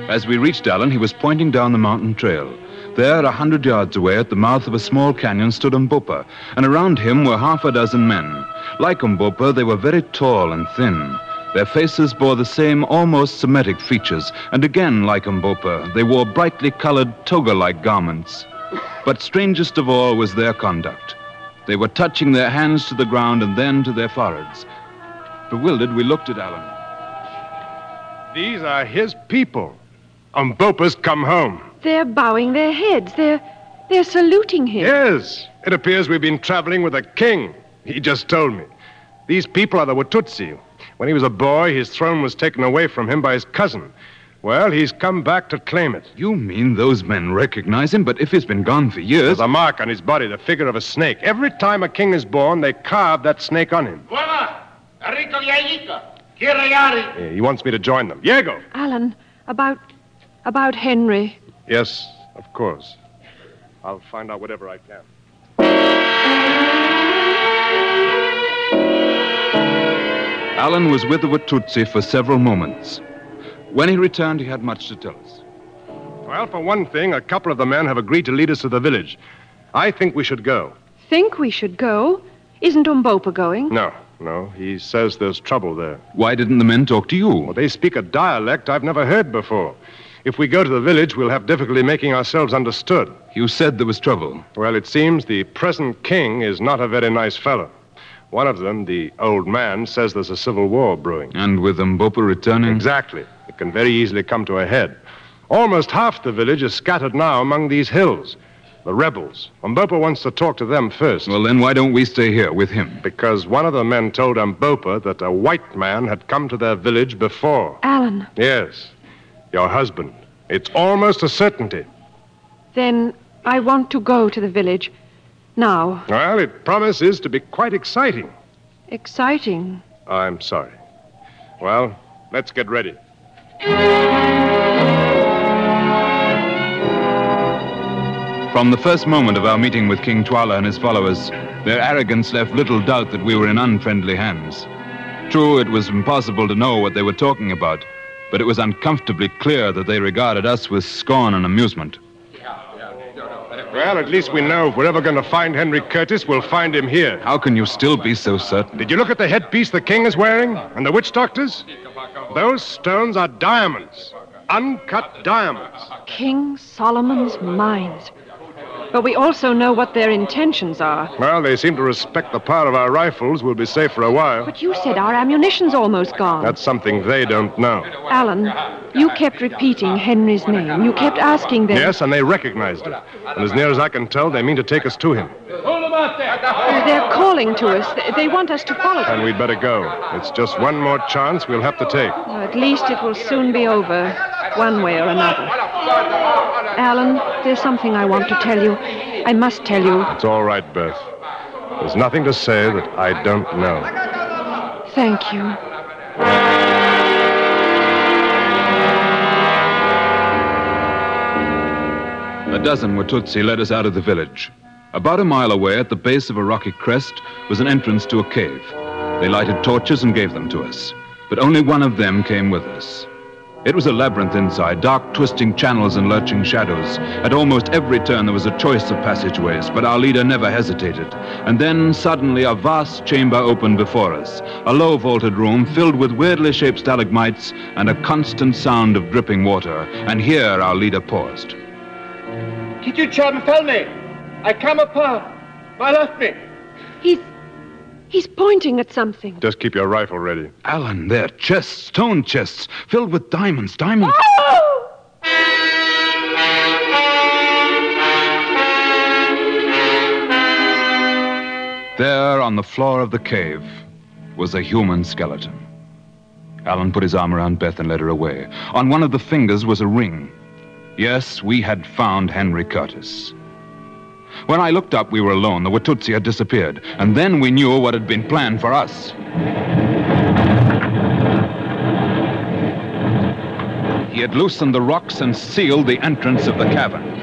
As we reached Alan, he was pointing down the mountain trail. There, 100 yards away, at the mouth of a small canyon, stood Umbopa, and around him were half a dozen men. Like Umbopa, they were very tall and thin. Their faces bore the same almost Semitic features, and again, like Umbopa, they wore brightly colored toga-like garments. But strangest of all was their conduct. They were touching their hands to the ground and then to their foreheads. Bewildered, we looked at Alan. These are his people. Umbopa's come home. They're bowing their heads. They're saluting him. Yes. It appears we've been traveling with a king. He just told me. These people are the Watutsi. When he was a boy, his throne was taken away from him by his cousin. Well, he's come back to claim it. You mean those men recognize him? But if he's been gone for years... There's a mark on his body, the figure of a snake. Every time a king is born, they carve that snake on him. Yeah, he wants me to join them. Diego! Alan, about Henry. Yes, of course. I'll find out whatever I can. Alan was with the Watutsi for several moments. When he returned, he had much to tell us. Well, for one thing, a couple of the men have agreed to lead us to the village. I think we should go. Think we should go? Isn't Umbopa going? No. He says there's trouble there. Why didn't the men talk to you? Well, they speak a dialect I've never heard before. If we go to the village, we'll have difficulty making ourselves understood. You said there was trouble. Well, it seems the present king is not a very nice fellow. One of them, the old man, says there's a civil war brewing. And with Umbopa returning? Exactly. It can very easily come to a head. Almost half the village is scattered now among these hills. The rebels. Umbopa wants to talk to them first. Well, then why don't we stay here with him? Because one of the men told Umbopa that a white man had come to their village before. Alan. Yes. Your husband. It's almost a certainty. Then I want to go to the village. Now. Well, it promises to be quite exciting. Exciting? I'm sorry. Well, let's get ready. From the first moment of our meeting with King Twala and his followers, their arrogance left little doubt that we were in unfriendly hands. True, it was impossible to know what they were talking about, but it was uncomfortably clear that they regarded us with scorn and amusement. Well, at least we know if we're ever going to find Henry Curtis, we'll find him here. How can you still be so certain? Did you look at the headpiece the king is wearing? And the witch doctors? Those stones are diamonds. Uncut diamonds. King Solomon's mines. But we also know what their intentions are. Well, they seem to respect the power of our rifles. We'll be safe for a while. But you said our ammunition's almost gone. That's something they don't know. Alan, you kept repeating Henry's name. You kept asking them... Yes, and they recognized it. And as near as I can tell, they mean to take us to him. They're calling to us. They want us to follow them. And we'd better go. It's just one more chance we'll have to take. At least it will soon be over, one way or another. Alan, there's something I want to tell you. I must tell you. It's all right, Beth. There's nothing to say that I don't know. Thank you. A dozen Watutsi led us out of the village. About a mile away, at the base of a rocky crest, was an entrance to a cave. They lighted torches and gave them to us. But only one of them came with us. It was a labyrinth inside, dark twisting channels and lurching shadows. At almost every turn there was a choice of passageways, but our leader never hesitated. And then, suddenly, a vast chamber opened before us. A low vaulted room filled with weirdly shaped stalagmites and a constant sound of dripping water. And here our leader paused. Did you tell me? I come upon. My left me. He's pointing at something. Just keep your rifle ready. Alan, they're chests, stone chests, filled with diamonds. Oh! There, on the floor of the cave, was a human skeleton. Alan put his arm around Beth and led her away. On one of the fingers was a ring. Yes, we had found Henry Curtis. When I looked up, we were alone. The Watutsi had disappeared. And then we knew what had been planned for us. He had loosened the rocks and sealed the entrance of the cavern.